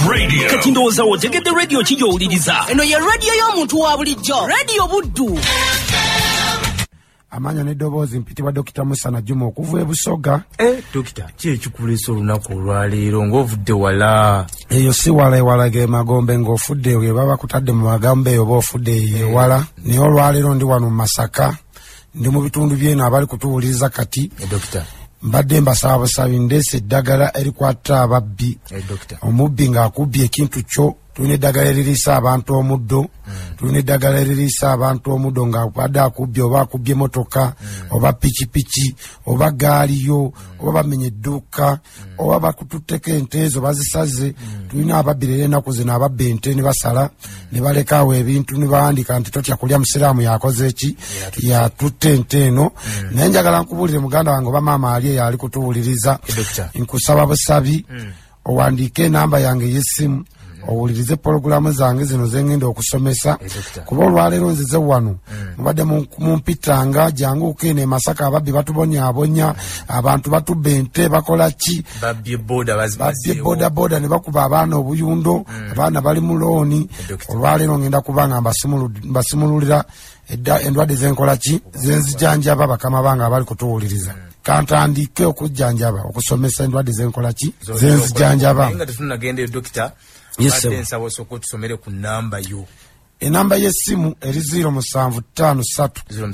Radio. Kati ndowooza otegedde radio kijowuliriza. Eno ye radio y'omuntu wa bulijjo. Radio Buddu. Amanya n'eddoboozi mpitibwa Dr. Musana Juma okuva e Busoga. Dokita, ki ekikuleesa olunaku olwaleero ng'ovudde wala? Eyo si wala ewala ge Magombe ng'ofudde eyo baba kutadde mu Magombe eyo b'ofudde ewala. Naye olwaleero ndi wano mu Masaka. Ndi mu bitundu by'eno abali kutuwuliriza kati. Dokita. Mbadde mbasaba busabi ndeese eddagala erikwata ababbi. Dokita. Omubbi ng'akubbye ekintu kyo. Tulina eddagala eririisa abantu omuddo. Tulina eddagala eririisa abantu omuddo ng'abadde akubbye oba akubbye motoka oba pikipiki oba gaaliyo oba bamenye edduuka oba bakututteko ente ezo bazisaze. Tulina ababbi leero ennaku zino ababba ente ne basala ne baleka awo ebintu ne bawandiika nti totya kulya musiraamu yakoze eki yatutte ente eno. Naye njagala nkubuulire muganda wange oba maama ali eyo ali kutuwuliriza. Nkusaba busabi owandiike enamba yange y'essimu owulirize pologulamu zange zino zengenda okusomesa kuba olwaleero nzize wano mubadde mumpitanga jangu ukene e Masaka ababbi batubonyaabonya abantu batubba ente bakola ki babbye boda ne bakuba abaana obuyundo abaana bali mu looni. Olwaleero ngenda kubanga mbasimululira endwadde zenkola ki zenzijanjaba bakama bange abali kutuwuliriza. Kantandike okujjanjaba okusomesa endwadde zenkola ki zenzijanjaba. Nga tetunagenda dokita. Yes, sir. Nsaba soko tusomere ku namba yo. Enamba y'essimu eri 0753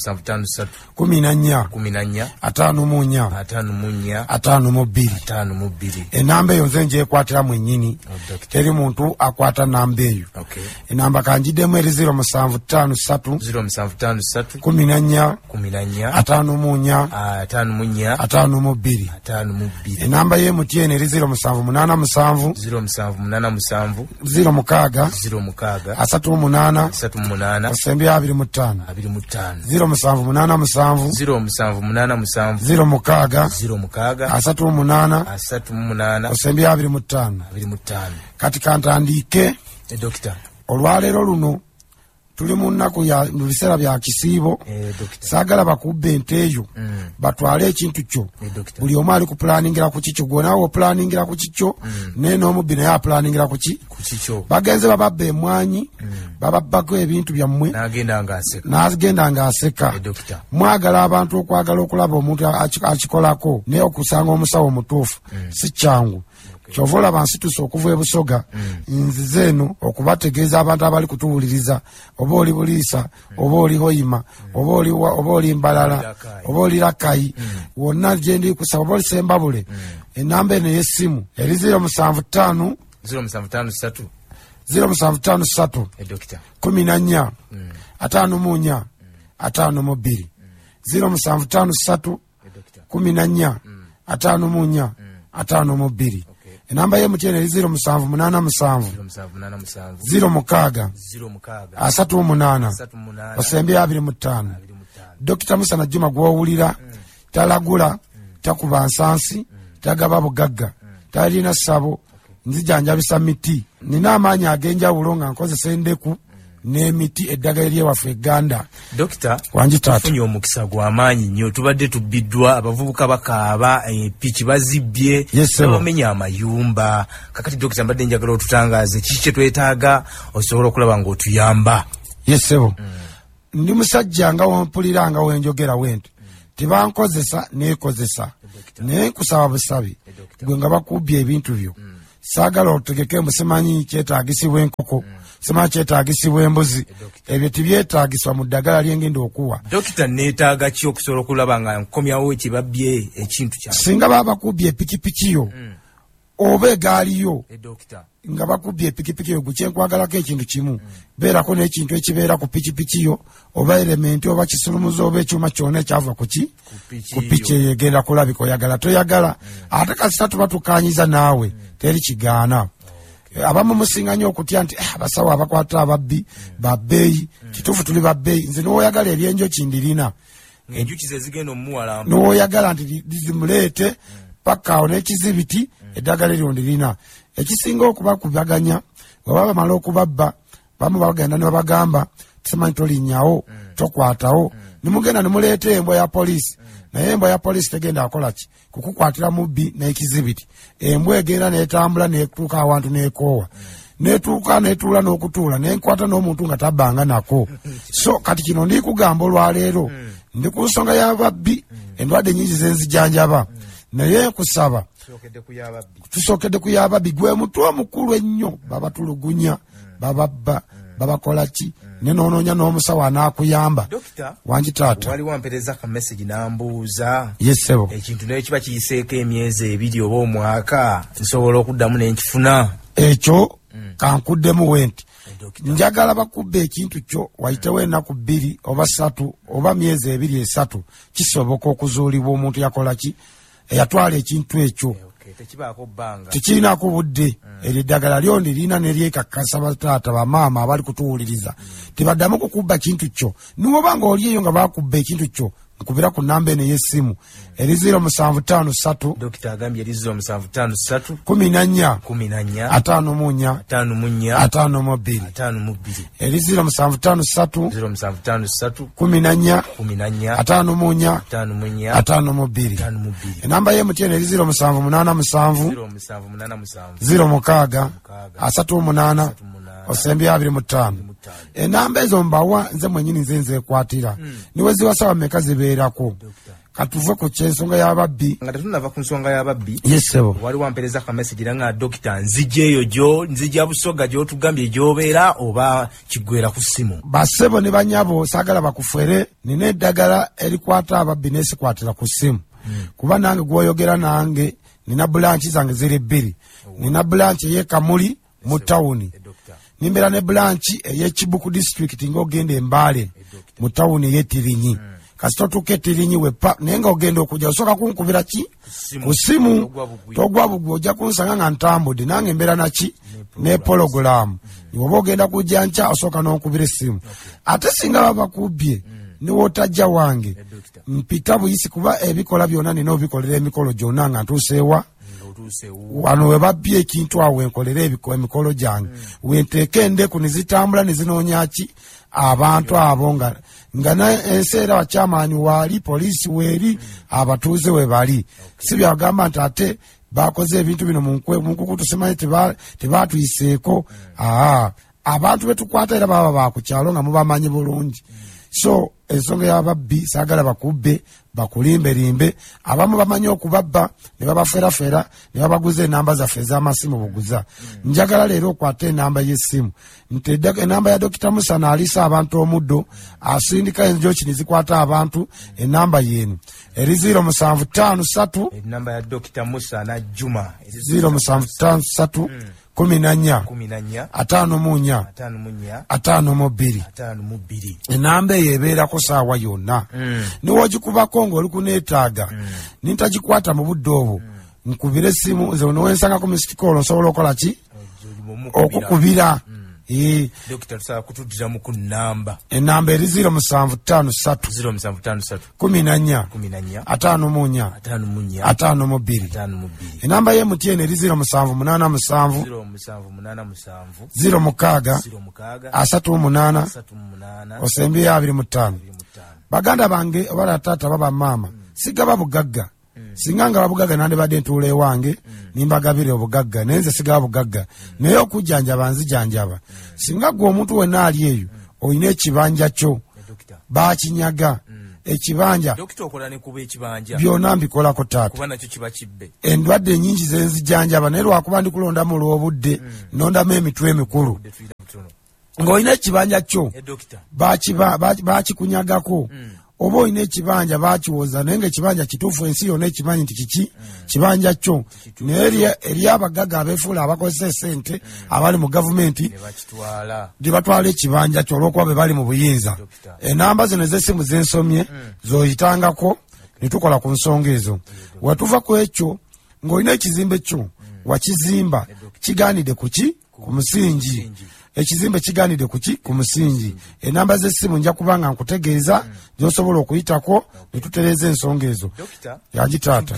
14 52. Enamba eyo nze njekwatira mwennyini. Teri muntu akwata namba eyo. Enamba kanjiddemu eri 0753 14 52. Enamba y'MTN eri 0787 06 38 Osembi 25 0787 06 Osembi 25. Kati kantandike dokita. Olwaleero luno tuli mu nnaku ya mu biseera bya kisiibo. Saagala bakubbe ente eyo batwale ekintu kyo. Buli omu ali kupulaningira ku kikyo gwe naawe opulaningira ku kikyo naye n'omubbi naye apulaningira ku kikyo. Bagenze bababba emwanyi bababbako ebintu byammwe n'agenda ng'aseka. Mwagala abantu okwagala okulaba omuntu akikolako naye okusanga omusawo omutuufu si kyangu. Kyova olaba nsituuse okuva e Busoga nzize eno okubategeeza abantu abali kutuwuliriza oba oli Buliisa oba oli Hoima oba oli Mbalala oba oli Lakayi wonna gye ndi kusaba oba oli Sembabule. Enamba eno y'essimu eri 075 0753 14 54 0753 14 54. Enamba y'MTN eri 0787 06 38 Osembi 25. Dr. Musana Juma gw'owulira talagula takuba nsansi tagaba bugagga talina ssabo nzijanjabisa miti. Nina amaanyi ag'enjawulo nga nkozesa endeku n'emiti eddagala ery'ewaffe Uganda. Dokita, wanjitaata tufunye omukisa gw'amaanyi nnyo. Tubadde tubbiddwa abavubuka bakaaba piki bazibbye bamenya amayumba. Kakati dokita mbadde njagala otutangaaze kiki kye twetaaga osobola okulaba ng'otuyamba. Yesebo ndi musajja nga wompulira nga wenjogera wente tebankozesa neekozesa naye nkusaba busabi gwe nga bakubbye ebintu byo saagala otegeke musimanyi kyetaagisibwa enkoko simanyi kyetaagisibwa embuzi ebyo tibyetaagisibwa mu ddagala lyengenda okuwa. Dokita neetaaga ki okusobola okulaba nga nkomyawo ekibabbye ekintu kya singa baba bakubbye epikipiki yo oba egaali yo nga bakubbye epikipiki yo gwe kyenkwagalako ekintu kimu beerako n'ekintu ekibeera ku pikipiki yo oba elementi oba kisulumuzo oba ekyuma kyonna ekyava ku piki eyo egenda kulabika oyagala toyagala ate kasita tuba tukanyiza naawe teri kigaana. Abamu musinga nnyo okutya nti abasawo abakwata ababbi babbeeyi kituufu tuli babbeeyi. Nze n'oyagala eryenjoki ndirina enjuki ze zigenda omuwala n'oyagala nti zimuleete paka awo n'ekizibiti eddagala eryo ndirina. Ekisinga okubakubaganya bwe baba bamala okubabba bamu bagenda ne babagamba simanyi tolinnyawo tokwatawo nimugenda nimuleeta embwa ya polisi naye embwa ya polisi tegenda akola ki kukukwatira mubbi n'ekizibiti embwa egenda netambula netuuka awantu nekoowa netuuka netuula n'okutuula nenkwata n'omuntu nga tabbanga nako so kati kino ndikugamba olwaleero ndi ku nsonga y'ababbi endwadde nyingi zenzijanjaba naye nkusaba tusookedde ku y'ababbi gwe mutwe omukulu ennyo babatulugunya bababba babakola ki nenoononya n'omusawo anaakuyamba wangi taata wali wampereza ka message nambuuza yesebo ekintu naye kiba kiyiseeko emyezi 2 oba omwaka nsobola okuddamu nenkifuna ekyo kankuddemu wenti njagala bakubba ekintu kyo wayitewo ennaku 2 oba 3 oba myezi 2 3 kisoboka okuzuulibwa omuntu yakola ki eyatwala ekintu ekyo tekirinako budde eddagala lyondi lirina neryekakasa bataata bamaama abali kutuwuliriza tebaddamu kukubba kintu kyo niwoba nga oli eyo nga bakubba ekintu kyo nkubira ku namba eno y'essimu eri 0753 Dokita agambye eri 0753 14 54 52 eri 0753 14 54 enamba y'emutyeeno eri 0787 06 38 osembi 25 enamba ezo mbawa nze mwenyini nzekwatira niwe ziwasaba meka zibeerako katuve ku kyensonga y'ababbi nga tetunava ku nsonga y'ababbi yesebo wali wampereza ka message nga dokita nzijeeyo gyo nzija busoga gyotugambye gyobeera oba kigwera ku ssimu basebo ne banyabo saagala bakufere nina eddagala erikwata ababbi nesikwatira ku ssimu kuba nange gwoyogera nange nina bulanchi zange ziri 2 nina bulanchi ey'ekamuli mu tawuni nimbera ne bulanchi ey'ekibuku district ng'ogenda Embaale mu tawuni ey'Etirinyi kasito tuke Tirinyi wepa naye nga ogenda okujja osooka kunkubira ki ku ssimu togwa bugwe ojja kunsanga nga ntambudde nange embeera naki ne pologulamu oba ogenda kujja nkya osooka n'onkubira essimu ate singa babakubbye niwootajja wange mpita buyisi kuba ebikola byonna nina obikolera emikolo gyonna nga ntuuseewa wano webabbye ekintu awo wenkolera emikolo gyange wenteeka endeku nezitambula nezinoonya ki abantu abo nga ensi era wakyamaanyi waali poliisi weeri abatuuze we bali si byagamba nti ate bakoze ebintu bino munkukutu simanyi tebatuyiseeko abantu betukwata era baba bakukyalo nga mubamanyi bulungi so ensonga y'ababbi saagala bakubbe bakulimberimbe abamu bamanyi okubabba ne babaferafera ne babaguza enamba zaffe ez'amasimu buguza njagala leero okwata enamba y'essimu nti enamba ya Dokita Musana aliisa abantu omuddo asindika enjoki ne zikwata abantu enamba yenu eri 0753 enamba ya Dokita Musana Juma 0753 14 52 enamba eyo ebeerako saawa yonna niwogikubako ng'oli kuneetaaga nintagikwata mu budde obwo nkubira essimu nze nowensangako misikolo nsobola okukola ki okukubira Dokita tusaba kutuddiramu ku namba enamba eri 0753 14 52 enamba y'emutyeeno eri 0787 06 38 osembi 25 baganda bange obala taata baba maama sigaba bugagga singa nga babugagga nandibadde ntuula ewange nimbagabire obugagga naye nze sigaba bugagga naye okujjanjaba nzijanjaba singa gwe omuntu wenna ali eyo olina ekibanja kyo bakinyaga ekibanja byonna mbikolako taata endwadde nyingi zenzijanjaba naye lwakuba ndikulondamu olw'obudde nondamu emitwe emikulu ng'olina ekibanja kyo bakikunyagako oba olina ekibanja bakiwoza naye nga ekibanja kituufu ensi yonna ekimanyi nti kiki kibanja kyo naye eri abagagga abeefuula abakozesa esente abali mu gavumenti tebatwala ekibanja kyo olw'okuba be bali mu buyinza enamba zino ez'essimu zensomye zoyitangako ne tukola ku nsonga ezo watuva ku ekyo ng'olina ekizimbe kyo wakizimba kigaanidde kuki ku musingi ekizimbe kiganidde kuki ku musingi enamba z'essimu nja kubanga nkutegeeza gy'osobola okuyitako ne tutereeza ensonga ezo yagitaata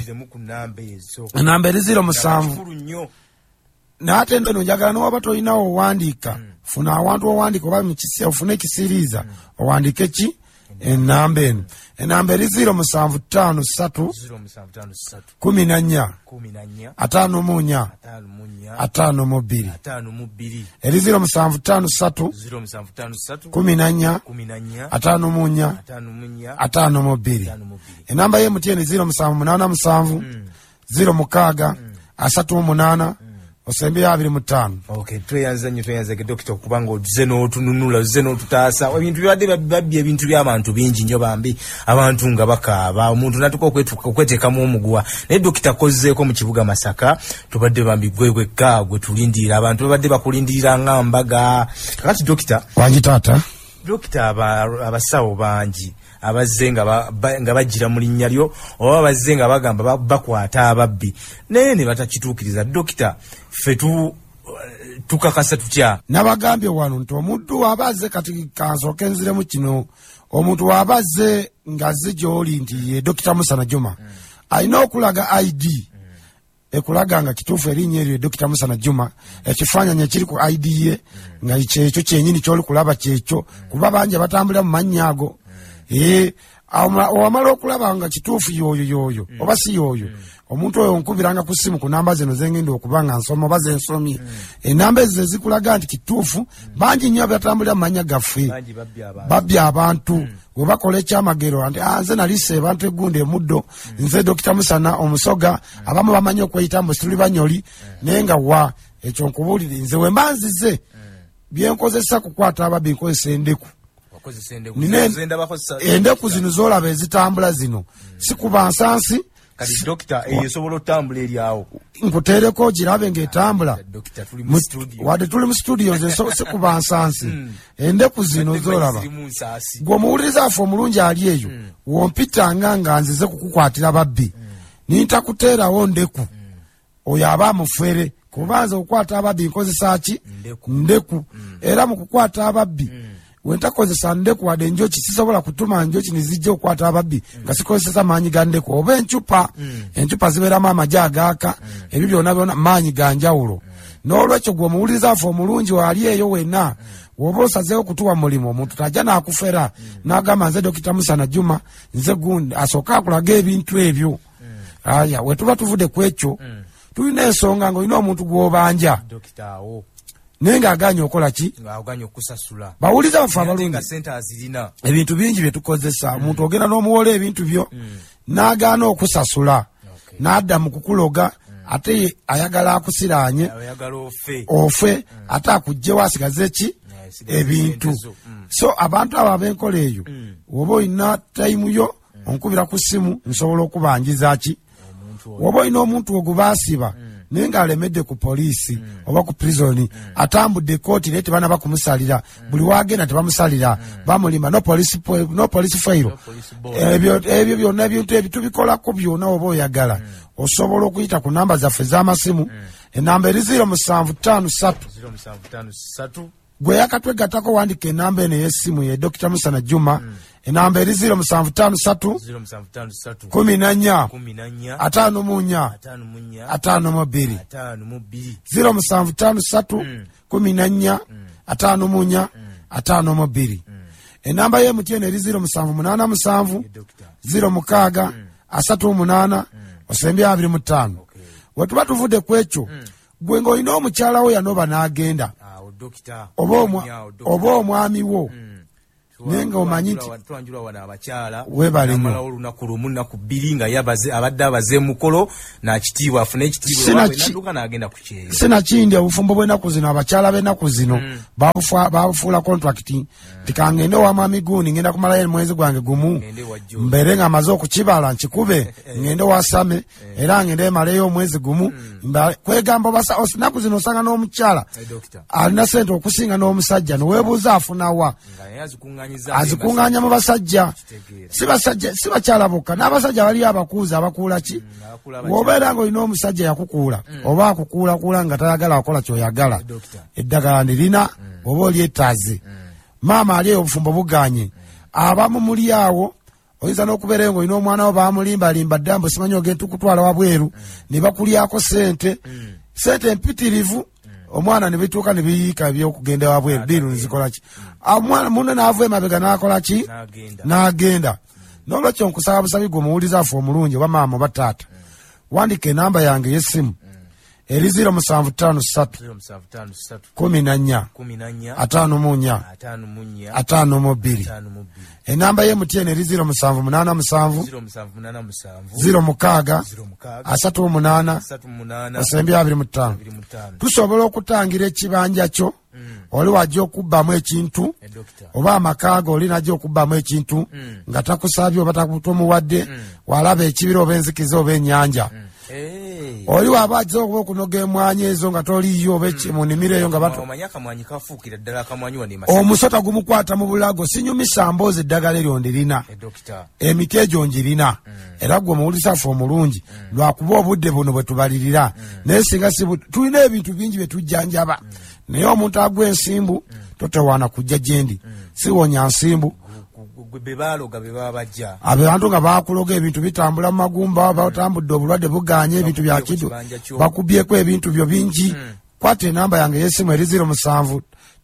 enamba eri 07 n'ate eno njagala n'owaba tolinawo owandiika funa awantu owandika oba mukisi ofune kisiriza owandike ki enamba eno enamba eri 0753 14 54 52 eri 0753 14 54 52 enamba ye MTN 0787 06 38 osembe 25. Okay, tuyanze ke Dr. kubanga ozeno tununula ozeno tutasa ebintu byadde babbi ebintu by'abantu bingi nnyo bambi abantu nga bakaaba omuntu natuko okwetekamu omugwa naye Dr. kozzeeko mu kibuga Masaka tubadde bambi gwegwe gwe tulindira abantu babadde bakulindirira ngambaga kati Dr. wangi tata Dr. abasawo bangi abazze nga bajira mu linnya lyo oba abazze nga bagamba bakwata ababbi naye ne batakituukiriza Dr. fetu tukakasa tutya nabagambye wano nti omuntu abazze kati kansooke nziremu kino omuntu abazze nga zijoli nti ye Dr. Musana Juma alina okulaga ID ekulaga nga kituufu erinnya eryo Dr. Musana Juma ekifaananyi kiri ku ID ye nga kyekyo kyenyini kyoli kulaba kyekyo kuba bangi batambulira mu mannya ago owamala okulaba nga kituufu yoyo oba si yoyo omuntu oyo nkubiranga ku simu ku namba zino zengenda okuba nga nsoma oba zensomye enamba ezo zezikulaga nti kituufu bangi nnyo abatambulira mu mannya gaffe babbi abantu we bakola ekyamagero nti nze nalise abantu egundi emuddo nze Dr. Musana omusoga abamu bamanyi okweyita mbu situli banyoli naye nga wa ekyo nkubuulire nze we mbanzize byenkozesa kukwata ababbi nkozesa endeku endeku zino zolaba ezitambula zino sikuba nsansi kati Dr. esobola otambula eriawo nkutereko girabe ng'etambula wadde tuli mu studio nze sikuba nsansi endeku zino zolaba gwe omuwuliriza afe omulungi ali eyo wompitanga nga nzize kukukwatira babbi nintakuteerawo ndeku oyo aba amufere kubanza okukwata ababbi nkozesa ki ndeku era mu kukwata ababbi wentakozesa ndeku wadde njoki sisobola kutuma njoki nizijja okukwata ababbi nga sikozesa maanyi ga ndeku oba encupa zibeeramu amagye agaaka ebyo byonna maanyi ga njawulo n'olwekyo gwe omuwuliriza afe omulungi wali eyo wenna woba osazeewo okutuwa mulimu omuntu tajja n'akufera n'agamba nze Dr. Musana Juma nze gundi asooka akulaga ebintu ebyo aya wetuba tuvudde ku ekyo tulina ensonga ng'olina omuntu gw'obanja naye ng'aganye okola ki bawuliza bafe abalungi ebintu bingi bye tukozesa omuntu ogenda n'omuwola ebintu byo n'agaana okusasula n'adda mu kukuloga ate ayagala akusiraanye ofe ate akugjewo asigaze ki ebintu so abantu abo ab'enkola eyo woba olina tayimu yo onkubira ku ssimu nsobola okubanjiza ki woba olina omuntu ogubaasiba naye ng'alemedde ku poliisi oba ku prisoni atambudde kooti naye tebanaba kumusalira buli wagenda tebamusalira bamulima no police fail ebyo byonna ebintu ebyo tubikolako byonna oba oyagala osobola okuyita ku namba zaffe z'amasimu enamba eri 0753 gwe yakatwegattako wandika enamba eno ey'essimu ye Dr. Musana Juma enamba eri 0753 14 54 52 0753 14 54 52 enamba ye MTN eri 0787 06 38 osembe 25 wetuba tuvudde ku ekyo gwe ng'olina omukyala wo yanoba n'agenda oba omwami wo naye nga omanyi nti webale nnyo olunaku lumu nnaku bbiri nga abadde abaze mukolo n'akitiibwa afune ekitiibwa n'adduka n'agenda ku kyeyo sinakindi obufumbo bw'ennaku zino abakyala b'ennaku zino babufuula kontrakiti tikangende wa mwami gundi ngenda kumalayo mwezi gwange gumu mbeere nga amaze okukibala nkikube ngende wasame era ngende maleyo omwezi gumu kwegamba ennaku zino osanga n'omukyala alina sente okusinga n'omusajja neweebuuza afunawa azikuŋŋaanya mu basajja si bakyala bokka n'abasajja baliyo abakuuza abakuula ki wobeera ng'olina omusajja yakukuula oba akukuulakuula nga tayagala akola kyoyagala eddagala ndirina oba oli ettaazi maama ali eyo obufumbo buganye abamu muli awo oyinza n'okubeerayo ng'olina omwana wo bamulimbalimba ddambo simanyi ogenda tukutwala wabweru ne bakulyako sente mpitirivu omwana ne bituuka ne biyiika ebyokugenda wabweru biiru nzikola ki omwana munne n'ava emabega n'akola ki n'agenda n'olwekyo nkusaba busabi gwe muwuliza afe omulungi oba maama oba taata wandika enamba yange y'essimu eri 0753 14 54 enamba y'emutn eri 0787 06 tusobola okutangira ekibanja kyo oli wajja okubbamu ekintu oba amakaaga oli najja okubbamu ekintu nga takusabye oba takutomuwadde walaba ekibira oba enzikiza oba ennyanja oli waba ajja okuba okunoga emwanyi ezo nga toliyo oba mu nnimiro eyo nga omusota gumukwata mu bulago sinyumisa mboozi eddagala eryo ndirina emiti egyo njirina era gwe muwulisafe omulungi lwakuba obudde buno bwe tubalirira naye singa tulina ebintu bingi bye tujjanjaba naye omuntu agwa ensimbu totewaana kujja gyendi siwonya nsimbu abantu nga bakuloga ebintu bitambula mu magumba batambudde obulwadde buganye ebintu byakidu bakubyeko ebintu byo bingi kwata enamba yange y'essimu eri 0753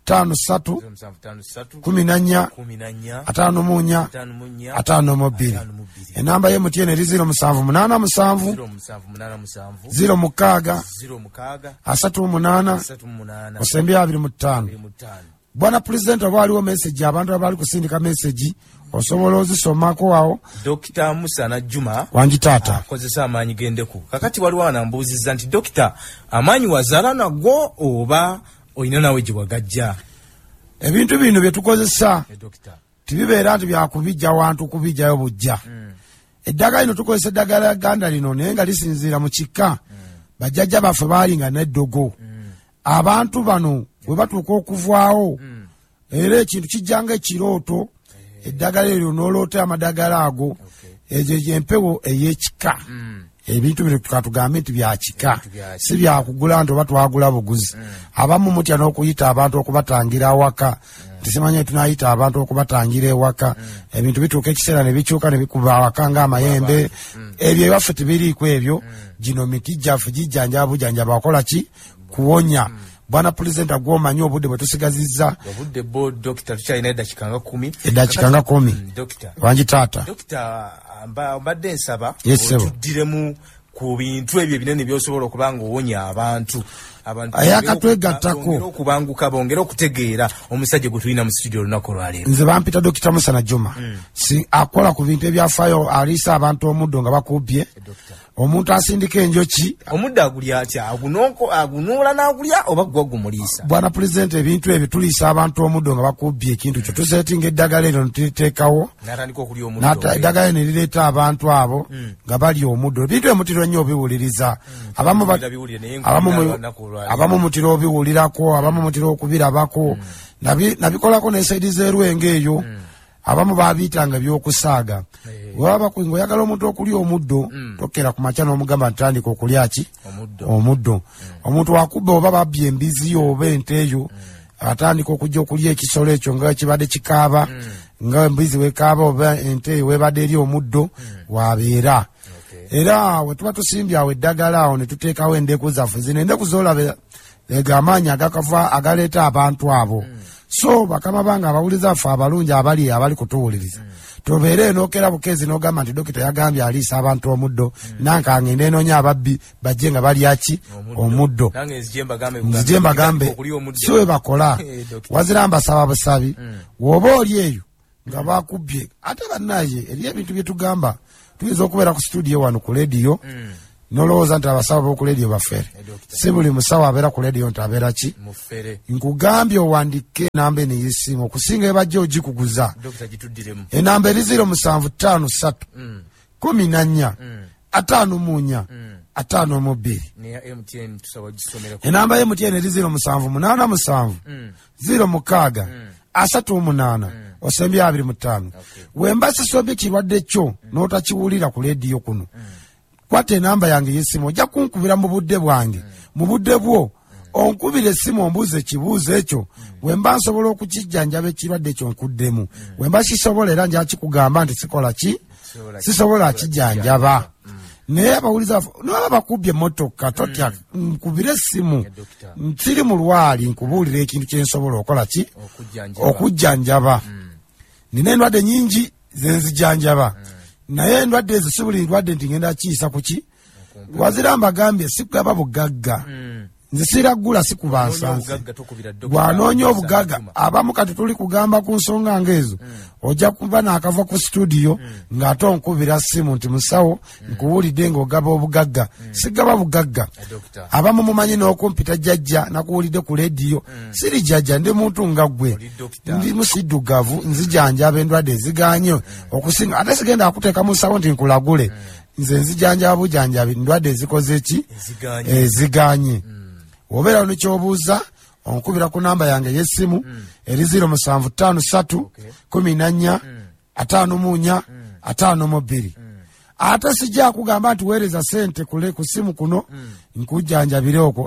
14 54 52 enamba y'emutn eri 0787 06 38 bwana pulezidenti oba waliwo meseji abantu abali kusindika meseji osobola ozisomako awo Dr. Musana Juma wangi taata akozesa amaanyi gendeku kakati waliwo anambuuzizza nti dokita amaanyi wazaala nago oba olina nawe gye wagajja ebintu bino bye tukozesa tibibeera nti byakubijja wantu kubijjayo bujja eddagala lino tukozesa eddagala ya Uganda lino naye nga lisinziira mu kika bajjajja baffe baalinga n'eddogo abantu bano bwe batuuka okuvaawo era ekintu kijjanga ekirooto eddagala eryo n'oloota amadagala ago egyo empewo ey'ekika ebintu bino tukatugambe nti byakika si byakugula nti oba twagula buguzi abamu mutya n'okuyita abantu okubatangira awaka tisimanye tunayita abantu okubatangira ewaka ebintu bituuka ekiseera ne bikyuka ne bikuba awaka ng'amayembe ebyo ebaffe tibiriiko ebyo gino miti gyaffe gijjanjaba bujjanjaba wakola ki kuwonya bwana pulezidenti agwomanyi obudde bwe tusigazizza obudde bo dokita tukyalina eddakiika nga 10 wangi taata dokita mbadde nsaba otuddiremu ku bintu ebyo ebinene by'osobola okuba nga owonya abantu ayakatwegattako okubanguka bongera okutegeera omusajja gwe tulina mu studio olunaku olwaleero nze bampita dokita Musana Juma akola ku bintu ebyafaayo aliisa abantu omuddo nga bakubbye omuntu asindika enjoki omuddo agulya atya agunuula n'agulya oba gwa gumuliisa bwana pulezidenti ebintu ebyo tuliisa abantu omuddo nga bakubbye ekintu kyo tuseetinga eddagala eryo netuliteekawo eddagala ne lireeta abantu abo nga balya omuddo ebintu emutiro nnyo obiwuliriza abamu mutira obiwulirako abamu mutira okubirabako nabikolako n'ensaidi z'erwenge eyo abamu babiyitanga ebyokusaaga waba ng'oyagala omuntu okulya omuddo tokkera ku makya n'omugamba ntandika okulya ki omuddo omuntu wakubba oba babbye embizi oba ente eyo atandika okujja okulya ekisolo ekyo nga kibadde kikaaba nga embizi wekaaba oba ente eyo webadde eri omuddo wabeera era we tuba tusimbye awo eddagala awo ne tuteekawo endeku zaffe zino endeku zoolaba amaanyi agakava agaleeta abantu abo so bakama banga abawuliza ffe abalungi abali kutuwuliriza tobeere nookera bukezi n'ogamba nti dokita yagambye aliisa abantu omuddo nanka ngende enoonya ababbi bajje nga balyaki omuddo nzije mbagambe si we bakola wazira mbasaba busabi woba oli eyo nga bakubbye ate bannaye eri ebintu bye tugamba tuyinza okubeera ku studio wano ku lediyo nolowooza nti abasawo b'oku lediyo bafere si buli musawo abeera ku lediyo nti abeera ki nkugambye owandike enamba eno ey'essimu okusinga ebajja ogikuguza enamba eri 0753 14 54 52 enamba y'emutn eri 0787 06 38 osembye 25 wemba sisobye kirwadde kyo n'otakiwulira ku lediyo kuno kwata enamba yange y'essimu ojja kunkubira mu budde bwange mu budde bwo onkubira essimu ombuuza ekibuuzo ekyo wemba nsobola okukijjanjaba ekirwadde ekyo nkuddemu wemba kisobola era nja kikugamba nti sikola ki sisobola kijjanjaba naye abawuliza noba bakubye motoka totya nkubire essimu nsiri mu lwali nkubuulira ekintu kyensobola okola ki okujjanjaba nina endwadde nyingi zenzijanjaba naye endwadde ezo si buli ndwadde nti ngenda kiyisa kuki wazira mbagambye sikugaba bugagga nze siragula sikuba nsansi bwanoonya obugagga abamu kati tuli kugamba ku nsonga ngaezo ojja kuba naakava ku studio ng'ate onkubira ssimu nti musawo nkuwulidde ng'ogaba obugagga sigaba bugagga abamu mumanyi n'okumpita jjajja nakuwulidde ku lediyo siri jjajja ndi muntu nga ggwe ndi musiddugavu nzijanjaba endwadde eziganye okusinga ate sigenda akuteeka mu nsawo nti nkulagule nze nzijanjaba bujanjabi ndwadde ezikoze eki eziganye wobeera nekyobuuza onkubira ku namba yange y'essimu eri 0753 14 54 52 ate sijja kugamba nti weereza sente ku ssimu kuno nkujjanjabire okwo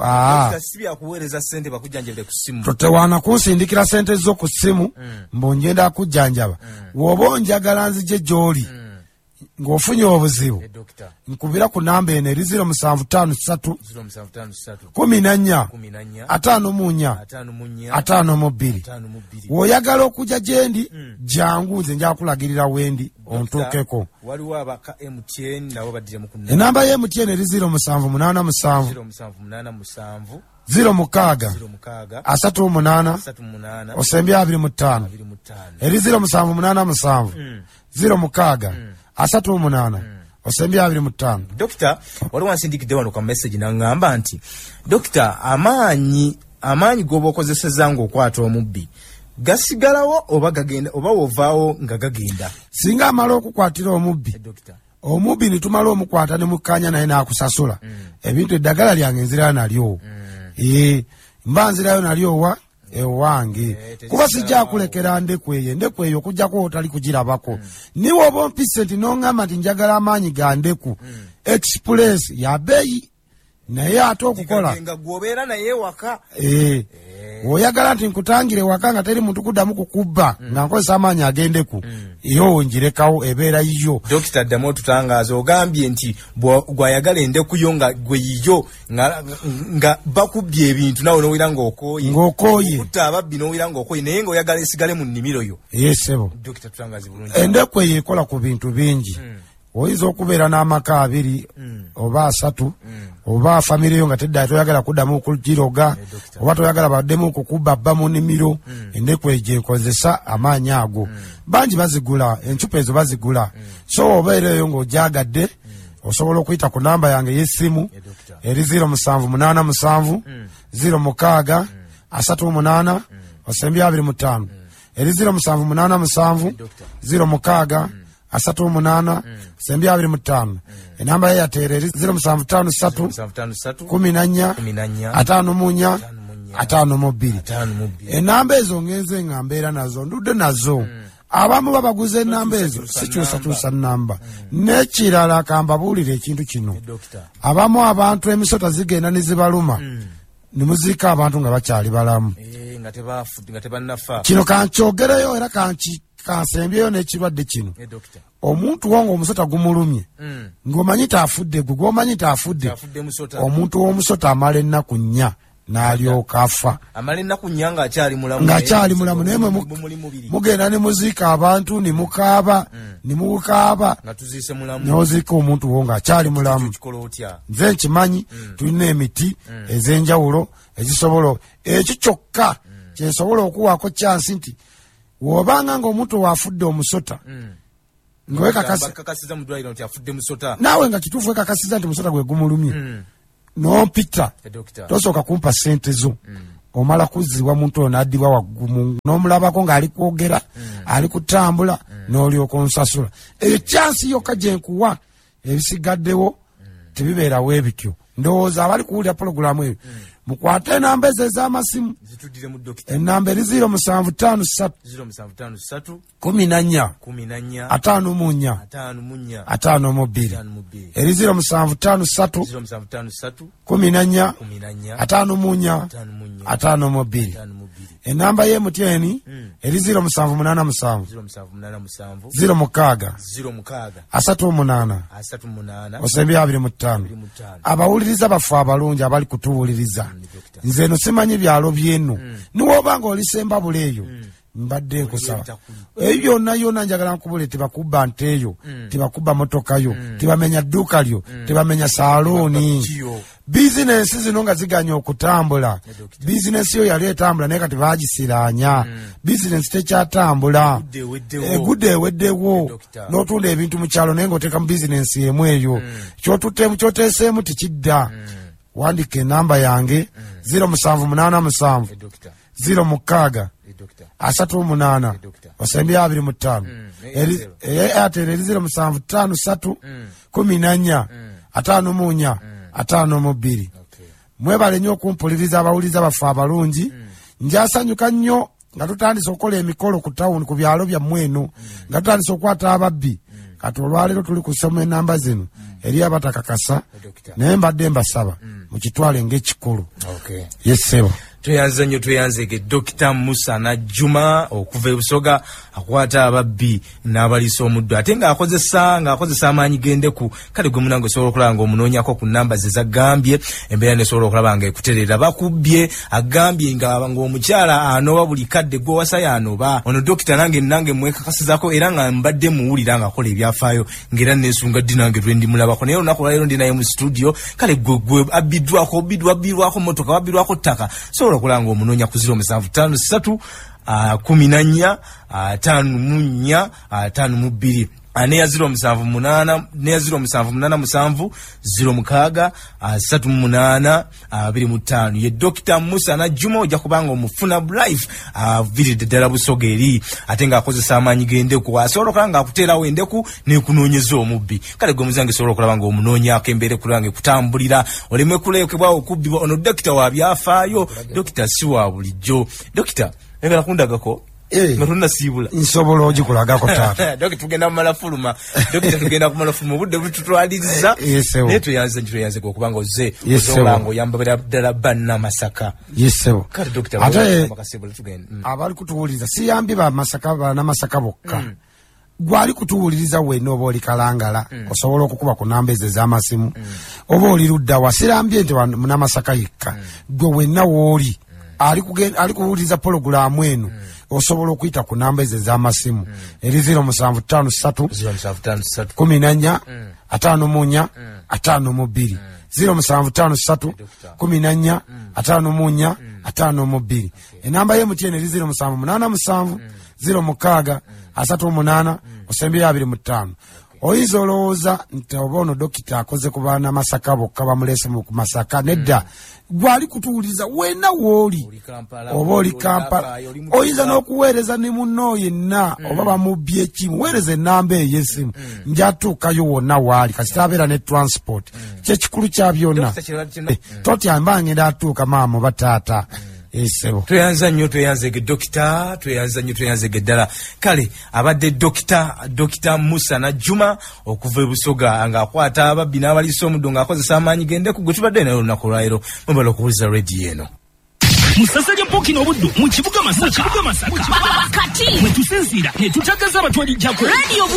totewaana kunsindikira sente zo ku ssimu mbonjenda kujjanjaba woba onjagala nzije gy'oli ng'ofunye obuzibu nkubira ku namba eno eri 0753 14 54 52 w'oyagala okujja gyendi jangu nze njakulagirira wendi ontuukeko enamba ya MTN eri 0787 06 38 25 eri 0787 06 38 25. Dokita wali wansindikidde wano ka message nangamba nti Dokita amaanyi goba okozeseza ng'okwata omubbi gasigalawo oba gagenda oba wovaawo nga gagenda singa amala okukwatira omubbi omubbi nitumala omukwata ne mukkaanya naye n'akusasula ebintu eddagala lyange nzirayo nalyo mba nzirayo nalyo wa ewange kuba sijja kulekera ndekweyo okujjako otali kugirabako niwe oba ompise nti noŋŋamba nti njagala amaanyi ga ndeku express ya beeyi naye ate okukola nga gwobeera naye waka oyagala nti nkutangire waka nga teri muntu kuddamu kukubba nga nkozesa amaanyi agendeku iyo njirekawo ebeera yiyo. Dokita ddamu otutangaaza ogambye nti gwayagala endekuyo nga gwe yiyo nga bakubbye ebintu nawe nowira ng'okooye okutta ababbi nowira ng'okooye naye ng'oyagala esigale mu nnimiro yo. Yesebo Dokita tutangaaze bulungi endeku eyo ekola ku bintu bingi oyinza okubeera n'amaka 2 oba 3 oba famire yo nga tedda toyagala kuddamu okugiroga oba toyagala baddemu okukubba bba mu nnimiro endeku ejo ekozesa amaanyi ago bangi bazigula encupa ezo bazigula so obeereyo ng'ogyagadde osobola okuyita ku namba yange y'essimu eri 0787 06 38 25 eri 0787 06 38 25 enamba ya Airtel 0753 14 54 52 enamba ezo ngenze nga mbeera nazo ndudde nazo abamu babaguze enamba ezo sikyusa namba n'ekirala kambabuulira ekintu kino abamu abantu emisota zigenda ne zibaluma ne muziika abantu nga bakyali balamu nga tebannafa kino kankyogereyo era kansembyeyo n'ekirwadde kino omuntu wonga omusota gumulumye ng'omanyi taafudde gwe gw'omanyi taafudde omuntu w'omusota amala ennaku 4 n'alyoka afa amala ennaku 4 ng'akyali mulamu naye mugenda ne muziika abantu ne mukaaba n'oziika omuntu wo ng'akyali mulamu nze nkimanyi tulina emiti ez'enjawulo ezisobola ekyo kyokka kyensobola okuwaako kyansi nti wobanga ng'omuntu waafudde omusota naawe nga kituufu wekakasiza nti musota gwe gumulumye n'ompita tosooka kumpa sente zo omala kuziwa muntu ono n'addibwa waggulu n'omulabako ng'ali kwogera ali kutambula n'olyoka onsasula eyo kyansi yokka gye nkuwa ebisigaddewo tebibeerawo ebityo ndowooza abali kuwulira pologulaamu eyo mukwate enamba ezo ez'amasimu enamba eri 0753 14 54 52 eri 0753 14 54 52 enamba ye MTN eri 0787 06 38 osembye 25 abawuliriza bafu abalungi abali kutuwuliriza nze no simanyi byalo byenu niwobanga olisemba buleyo mbadde nkusaba ebyo byonna yonna njagala nkubule tebakubba nteyo tebakubba motoka yo tebamenya dduuka lyo tebamenya salooni bizinesi zino nga ziganya okutambula bizinesi yo yali etambula naye kati bagisiranya bizinesi tekyatambula egudde eweddewo n'otunda ebintu mu kyalo naye ng'oteeka mu bizinesi emu eyo kyoteeseemu tikidda wandika enamba yange 0787 06 38 osembye 25 Airtel eri 0753 14 54 52 mwebale nnyo okumpuliriza abawuliza bafe abalungi njasanyuka nnyo nga tutandise okukola emikolo ku tawuni ku byalo byammwe eno nga tutandise okukwata ababbi kati olwaleero tuli kusoma enamba zino eri abatakakasa naye mbadde mbasaba mukitwale ng'ekikulu yesebo tuyanze nnyo tuyanzege Dr. Musana Juma okuva e Busoga akwata ababbi n'abaliisa omuddo ate ng'akozesa amaanyi gendeku kale gwe munange osobola okulaba ng'omunoonyako ku namba ze zagambye embeera nesobola okulaba nga ekuterera bakubbye agambye ng'omukyala anoba buli kadde gwe wasa yanoba ono dokita nange mwekakasizako era nga mbadde muwulira ng'akola ebyafaayo ng'era neesunga ddi nange lwe ndimulabako naye olunaku lwaleero ndi naye mu studio kale gwe abbiddwako motoka wabbirwako ttaka okulanga omunoonya ku 0753 14 54 52 neya 0787 06 38 25 ye Dr. Musana Juma ojja kubanga omufuna life viridde ddala Busoga eri ate nga akozesa amaanyi gendeku asobola okulanga akuteerawo endeku nekunoonyeza omubbi kale gwe muzange sobola okulaba nga omunoonyaako embeera kulanga ekutambulira oleme kuleekebwa okubbibwa ono dokita wa byafaayo dokita si wa bulijjo dokita engala kundagako Matunda sibula nsobola ogikulagako taata dokita tugenda mu malafuluma dokita tugenda ku malafuluma budde bututwaliza naye tuyanze okubanga ozze osolanga oyambabira ddala banna Masaka yesebo kale dokita ate abali kutuwuliriza siyambi ba Masaka bana Masaka bokka gwali kutuwuliriza wenna oba oli Kalangala osobola okukuba ku namba ezo ez'amasimu oba oli ludda wasirambye nti Munamasaka yekka gwe wenna wooli ali kuwuliriza pologulaamu eno osobola okuyita ku namba ezo ez'amasimu eri 0753 14 54 52 0753 14 54 52 enamba ye MTN eri 0787 06 38 osembye 25 oyinza olowooza nti oba ono dokita akoze ku baana Masaka bokka bamulese mu Masaka nedda gwali kutuwuliza wenna wooli oba oli Kampala oyinza n'okuweereza ne munno yenna oba bamubbye ekimu weereza ennamba ey'essimu njatuukayo wonna waali kasita abeera ne transport kyekikulu kya byonna totya mba ngenda atuuka maama oba taata esebo tuyanza nnyo tuyanzege dokita tuyanzege ddala kale abadde dokita Musana Juma okuva e Busoga ng'akwata ababbi n'abaliisa omuddo ng'akozesa amaanyi gendeku gwe tubadde naye olunaku lwaleero mubala okuwuliza rediyo eno Musasajja Pokino Buddu mu kibuga Masaka kati mwe tusinziira ne tutagaza abatwalijjako